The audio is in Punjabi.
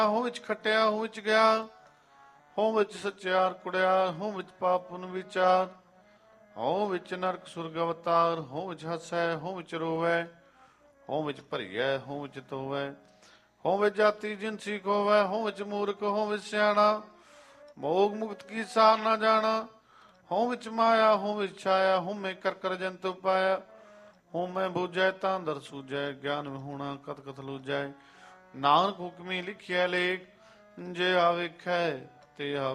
ਹੋਂ ਵਿੱਚ ਖਟਿਆ ਹੋਂ ਵਿੱਚ ਗਿਆ, ਹੋਂ ਵਿੱਚ ਸੱਚਿਆਰ ਕੁੜਿਆ, ਹੋਂ ਵਿੱਚ ਪਾਪ ਪੁਨ ਵਿਚਾਰ, ਹੋਂ ਵਿੱਚ ਨਰਕ ਸੁਰਗ ਅਵਤਾਰ, ਹੋਂ ਵਿੱਚ ਹੱਸੈ ਹੋਂ ਵਿੱਚ ਰੋਵੈ, ਹੋਂ ਵਿੱਚ ਭਰੀਐ ਹੋਂ ਵਿੱਚ ਧੋਵੈ, ਹੋਂ ਵਿੱਚ ਜਾਤੀ ਜਿਨਸੀ ਖੋਵੈ, ਹੋਂ ਵਿੱਚ ਮੂਰਖ ਹੋਂ ਵਿੱਚ ਸਿਆਣਾ, ਮੋਗ ਮੁਕਤ ਕੀ ਸਾਰ ਨਾ ਜਾਣਾ, ਹੋਂ ਵਿੱਚ ਮਾਇਆ ਹੋਂ ਵਿੱਚ ਛਾਇਆ, ਹੋਂ ਮੈਂ ਕਰ ਕਰ ਜੰਤੁ ਪਾਇਆ, ਹੋਂ ਮੈਂ ਬੂਝੈ ਤਾਂ ਦਰ ਸੂਝੈ, ਗਿਆਨ ਵਿਹੂਣਾ ਕਤ ਕਤ ਲੂਝੈ, ਨਾਨਕ ਹੁਕਮੀ ਲਿਖਿਆ ਲੇਖ, ਜੇ ਆਵੇਖੈ ਤੇ